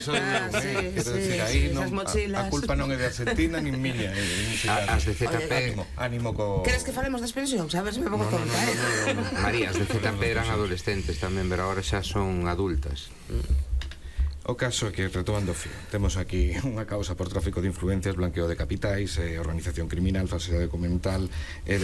Quero dicir, aí a culpa non é de Argentina nin miña. As de ZP... Ánimo co... Queres que falemos das pensións? A ver se me pongo tonta, María, as de ZP eran adolescentes tamén, pero agora xa son adultas. O caso é que, retomando o fío, temos aquí unha causa por tráfico de influencias, blanqueo de capitais, organización criminal, falsedade documental e